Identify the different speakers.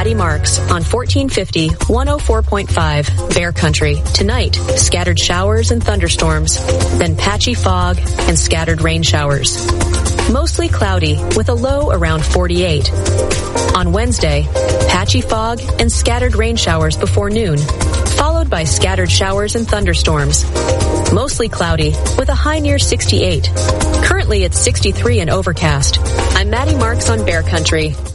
Speaker 1: Maddie Marks on 1450 104.5 Bear Country. Tonight, scattered showers and thunderstorms, then patchy fog and scattered rain showers. Mostly cloudy with a low around 48. On Wednesday, patchy fog and scattered rain showers before noon, followed by scattered showers and thunderstorms. Mostly cloudy with a high near 68. Currently it's 63 and overcast. I'm Maddie Marks on Bear Country.